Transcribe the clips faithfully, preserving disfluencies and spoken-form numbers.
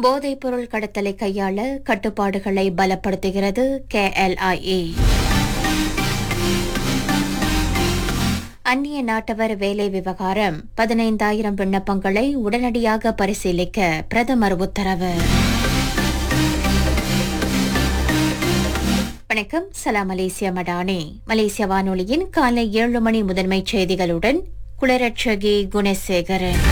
போதைப்பொருள் கடத்தலை கையாள கட்டுப்பாடுகளை பலப்படுத்துகிறது கேஎல்ஐஏ. அந்நிய நாட்டவர் வேலை விவகாரம் பதினைந்தாயிரம் விண்ணப்பங்களை உடனடியாக பரிசீலிக்க பிரதமர் உத்தரவு. வணக்கம், சலாம் மலேசியா மடானி. மலேசிய வானொலியின் காலை ஏழு மணி முதன்மை செய்திகளுடன் குளரட்சகி குணசேகரன்.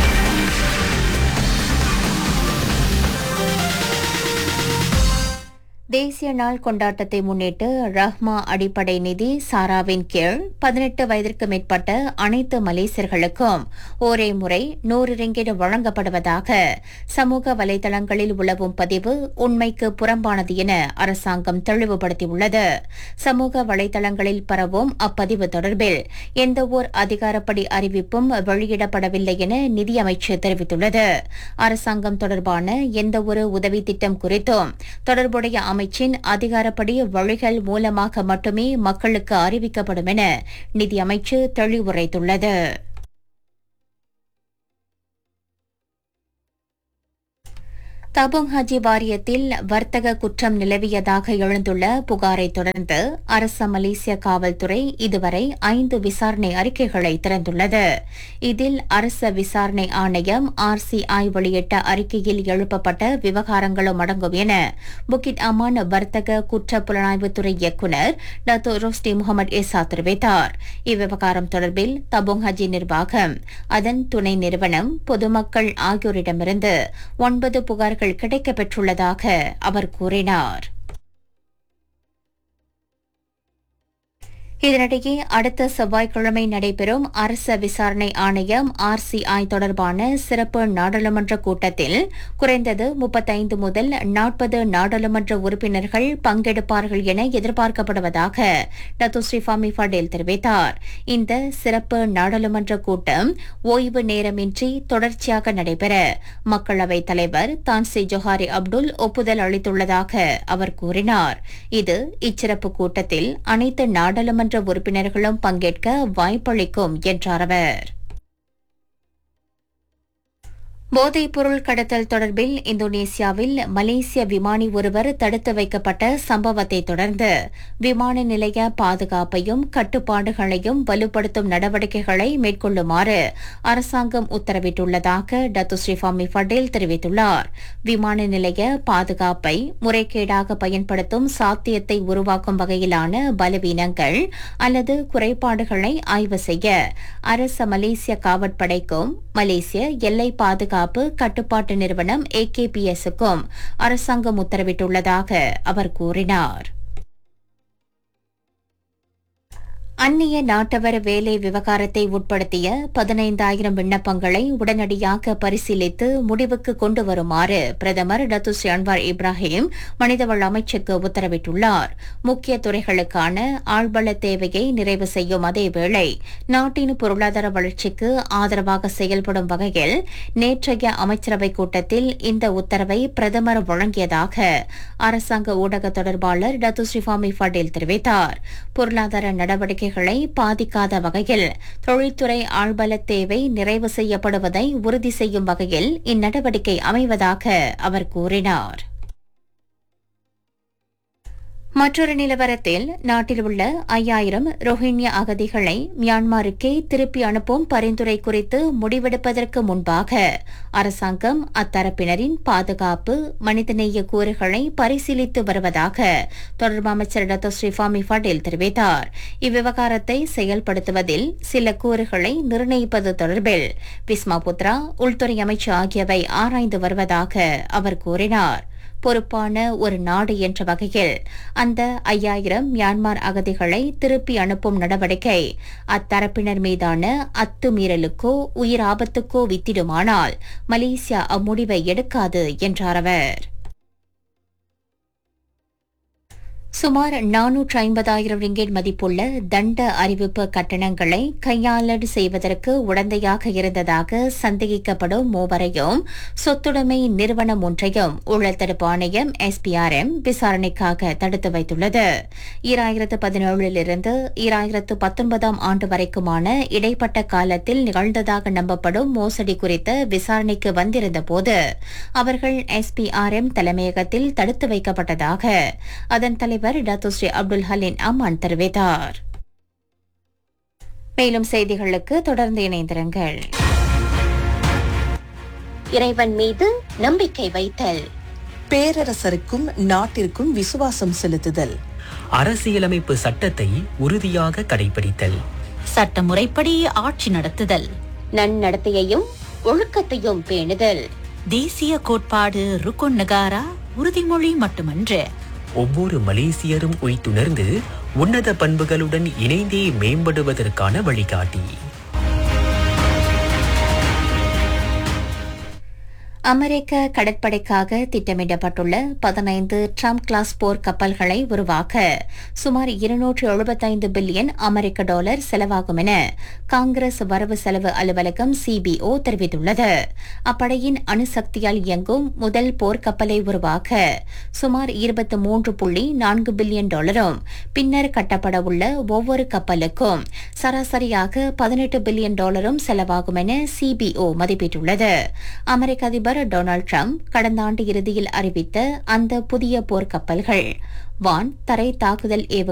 தேசிய நாள் கொண்டாட்டத்தை முன்னிட்டு ரஹ்மா அடிப்படை நிதி சாராவின் கீழ் பதினெட்டு வயதிற்கு மேற்பட்ட அனைத்து மலேசியர்களுக்கும் ஒரே முறை நூறு ரிங்கிட் வழங்கப்படுவதாக சமூக வலைதளங்களில் உலவும் பதிவு உண்மைக்கு புறம்பானது என அரசாங்கம் தெளிவுபடுத்தியுள்ளது. சமூக வலைதளங்களில் பரவும் அப்பதிவு தொடர்பில் எந்தவோர் அதிகாரப்படி அறிவிப்பும் வெளியிடப்படவில்லை என நிதியமைச்சு தெரிவித்துள்ளது. அரசாங்கம் தொடர்பான எந்தவொரு உதவி திட்டம் குறித்தும் தொடர்புடைய அமைச்சின் அதிகாரப்படி வழிகள் மூலமாக மட்டுமே மக்களுக்கு அறிவிக்கப்படும் என நிதியமைச்சு தெளிவுரைத்துள்ளது. தபுங் ஹஜி வாரியத்தில் வர்த்தக குற்றம் நிலவியதாக எழுந்துள்ள புகாரை தொடர்ந்து அரச மலேசிய காவல்துறை இதுவரை ஐந்து விசாரணை அறிக்கைகளை திறந்துள்ளது. இதில் அரச விசாரணை ஆணையம் ஆர்சிஐ வெளியிட்ட அறிக்கையில் எழுப்பப்பட்ட விவகாரங்களும் அடங்கும் என புக்கிட் அமான் வர்த்தக குற்ற புலனாய்வுத்துறை இயக்குநர் டத்தோ ரோஸ்டி முகமது ஏசா தெரிவித்தார். இவ்விவகாரம் தொடர்பில் தபுங் ஹஜி நிர்வாகம், அதன் துணை நிறுவனம், பொதுமக்கள் ஆகியோரிடமிருந்து ஒன்பது புகார்கள் கிடைக்கப் பெற்றுள்ளதாக அவர் கூறினார். இதனிடையே அடுத்த செவ்வாய்க்கிழமை நடைபெறும் அரச விசாரணை ஆணையம் ஆர்சிஐ தொடர்பான சிறப்பு நாடாளுமன்ற கூட்டத்தில் குறைந்தது முப்பத்தைந்து முதல் நாற்பது நாடாளுமன்ற உறுப்பினர்கள் பங்கெடுப்பார்கள் என எதிர்பார்க்கப்படுவதாக டத்து ஸ்ரீஃபாமி ஃபடேல் தெரிவித்தார். இந்த சிறப்பு நாடாளுமன்ற கூட்டம் ஓய்வு நேரமின்றி தொடர்ச்சியாக நடைபெற மக்களவைத் தலைவர் தான்சி ஜொஹாரி அப்துல் ஒப்புதல் அளித்துள்ளதாக அவர் கூறினார். இது இச்சிறப்பு கூட்டத்தில் அனைத்து நாடாளுமன்ற உறுப்பினர்களும் பங்கேற்க வாய்ப்பளிக்கும் என்றார் அவர். போதைப்பொருள் கடத்தல் தொடர்பில் இந்தோனேசியாவில் மலேசிய விமானி ஒருவர் தடுத்து வைக்கப்பட்ட சம்பவத்தை தொடர்ந்து விமான நிலைய பாதுகாப்பையும் கட்டுப்பாடுகளையும் வலுப்படுத்தும் நடவடிக்கைகளை மேற்கொள்ளுமாறு அரசாங்கம் உத்தரவிட்டுள்ளதாக டத்து ஸ்ரீஃபாமி ஃபடேல் தெரிவித்துள்ளார். விமான நிலைய பாதுகாப்பை முறைகேடாக பயன்படுத்தும் சாத்தியத்தை உருவாக்கும் வகையிலான பலவீனங்கள் அல்லது குறைபாடுகளை ஆய்வு செய்ய அரச மலேசிய காவற்படைக்கும் மலேசிய எல்லை பாதுகாப்பு கட்டுப்பாட்டு நிறுவனம் ஏகேபிஎஸ்க்கும் அரசாங்கம் உத்தரவிட்டுள்ளதாக அவர் கூறினார். அந்நிய நாட்டவர் வேலை விவகாரத்தை உட்படுத்திய பதினைந்தாயிரம் விண்ணப்பங்களை உடனடியாக பரிசீலித்து முடிவுக்கு கொண்டு வருமாறு பிரதமர் டத்து ஸ்ரீ அன்வார் இப்ராஹிம் மனிதவள அமைச்சுக்கு உத்தரவிட்டுள்ளார். முக்கிய துறைகளுக்கான ஆள்பல தேவையை நிறைவு செய்யும் அதேவேளை நாட்டின் பொருளாதார வளர்ச்சிக்கு ஆதரவாக செயல்படும் வகையில் நேற்றைய அமைச்சரவைக் கூட்டத்தில் இந்த உத்தரவை பிரதமர் வழங்கியதாக அரசாங்க ஊடக தொடர்பாளர் டத்து ஸ்ரீஃபாமி ஃபடேல் தெரிவித்தார். பொருளாதார நடவடிக்கை பாதிக்காத வகையில் தொழில்துறை ஆள்பல தேவை நிறைவு செய்யப்படுவதை உறுதி செய்யும் வகையில் இந்நடவடிக்கை அமைவதாக அவர் கூறினார். மற்றொரு நிலவரத்தில் நாட்டில் உள்ள ஐயாயிரம் ரோஹிங்யா அகதிகளை மியான்மருக்கே திருப்பி அனுப்பும் பரிந்துரை குறித்து முடிவெடுப்பதற்கு முன்பாக அரசாங்கம் அத்தரப்பினரின் பாதுகாப்பு, மனிதநேய கூறுகளை பரிசீலித்து வருவதாக தொடர்பு அமைச்சர் டத்தோ ஸ்ரீஃபாமி ஃபடேல் தெரிவித்தார். இவ்விவகாரத்தை செயல்படுத்துவதில் சில கூறுகளை நிர்ணயிப்பது தொடர்பில் விஸ்மா புத்ரா, உள்துறை அமைச்சு ஆகியவை ஆராய்ந்து வருவதாக அவர் கூறினார். பொறுப்பான ஒரு நாடு என்ற வகையில் அந்த ஐயாயிரம் மியான்மர் அகதிகளை திருப்பி அனுப்பும் நடவடிக்கை அத்தரப்பினர் மீதான அத்துமீறலுக்கோ உயிர் ஆபத்துக்கோ வித்திடுமானால் மலேசியா அம்முடிவை எடுக்காது என்றார் அவர். சுமார் நானூற்று ஐம்பதாயிரம் ரிங்கெட் மதிப்புள்ள தண்ட அறிவிப்பு கட்டணங்களை கையாளடு செய்வதற்கு உடந்தையாக இருந்ததாக சந்தேகிக்கப்படும் மூவரையும் சொத்துடைமை நிறுவனம் ஒன்றையும் ஊழல் தடுப்பு ஆணையம் எஸ்பிஆர்எம் விசாரணைக்காக தடுத்து வைத்துள்ளது. ஈராயிரத்து பதினேழிலிருந்து ஈராயிரத்து பத்தொன்பதாம் ஆண்டு வரைக்குமான இடைப்பட்ட காலத்தில் நிகழ்ந்ததாக நம்பப்படும் மோசடி குறித்த விசாரணைக்கு வந்திருந்தபோது அவர்கள் எஸ்பிஆர்எம் தலைமையகத்தில் தடுத்து வைக்கப்பட்டதாக அதன் தலைவர் டாக்டர் ஸ்ரீ அப்துல் ஹலீம் அமான் தெரிவித்தார். மேலும் செய்திகளுக்கு தொடர்ந்து இணைந்திருங்கள். இறைவன் மீது நம்பிக்கை வைத்தல், பேரரசருக்கும் நாட்டிற்கும் விசுவாசம் செலுத்துதல், அரசியலமைப்பு சட்டத்தை உறுதியாக கடைபிடித்தல், சட்டமுறைப்படி ஆட்சி நடத்துதல், நன்னடத்தையையும் ஒழுக்கத்தையும் பேணுதல், தேசிய கோட்பாடு ருக்குன் நகாரா உறுதிமொழி மட்டுமன்று, ஒவ்வொரு மலேசியரும் உய்த்துணர்ந்து உன்னத பண்புகளுடன் இணைந்தே மேம்படுவதற்கான வழிகாட்டி. அமெரிக்க கடற்படைக்காக திட்டமிடப்பட்டுள்ள பதினைந்து ட்ரம்ப் கிளாஸ் போர் கப்பல்களை உருவாக்க சுமார் இருநூற்று எழுபத்தைந்து பில்லியன் அமெரிக்க டாலர் செலவாகும் என காங்கிரஸ் வரவு செலவு அலுவலகம் சிபிஓ தெரிவித்துள்ளது. அப்படையின் அணுசக்தியால் இயங்கும் முதல் போர்க்கப்பலை உருவாக்க சுமார் இருபத்தி மூன்று புள்ளி நான்கு பில்லியன் டாலரும் பின்னர் கட்டப்பட உள்ள ஒவ்வொரு கப்பலுக்கும் சராசரியாக பதினெட்டு பில்லியன் டாலரும் செலவாகும் என சிபிஓ மதிப்பிட்டுள்ளது. அமெரிக்க அதிபர் டொனால்ட் ட்ரம்ப் கடந்த ஆண்டு இறுதியில் அறிவித்த அந்த புதிய போர்க்கப்பல்கள் வான் தரை தாக்குதல் ஏவு